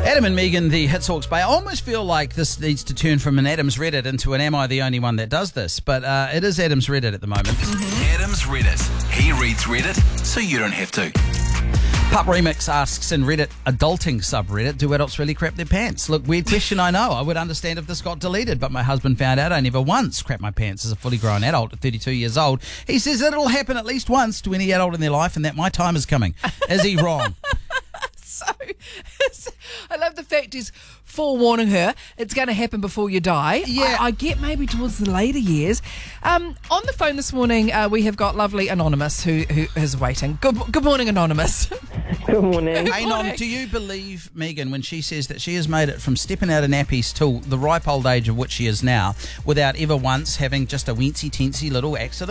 Adam and Megan, the Hits Hawke's Bay. I almost feel like this needs to turn from an Adam's Reddit into an Am I the Only One That Does This? But it is Adam's Reddit at the moment. Adam's Reddit. He reads Reddit, so you don't have to. Pup Remix asks in Reddit, adulting subreddit, do adults really crap their pants? Look, weird question, I know. I would understand if this got deleted, but my husband found out I never once crap my pants as a fully grown adult at 32 years old. He says that it'll happen at least once to any adult in their life and that my time is coming. Is he wrong? I love the fact he's forewarning her it's going to happen before you die. Yeah. I get maybe towards the later years. On the phone this morning, we have got lovely Anonymous who is waiting. Good morning, Anonymous. Good morning. Hey, Nom, do you believe Megan when she says that she has made it from stepping out of nappies till the ripe old age of which she is now without ever once having just a weensy-teensy little accident?